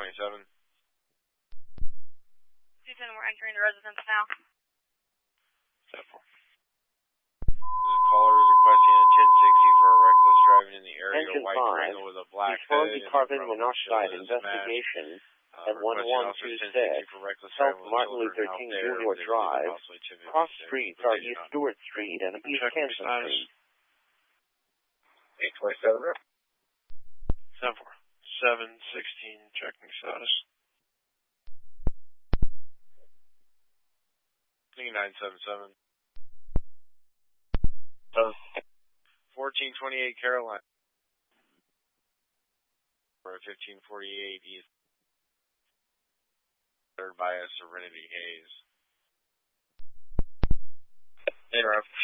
27. 210, we're entering the residence now. 10-4. This caller is requesting a 1060 for a reckless driving in the area. Engine White 5. Triangle with a black Before hood the and carbon front monoxide windshield is investigation at requesting 1126 South Martin Luther King Jr. Drive, cross streets are East Stewart Street and East Kansas Street. 827. 10-4. 716, checking status. 977. 1428 Carolina. For 1548 East. Third by a Serenity Haze. Interrupt.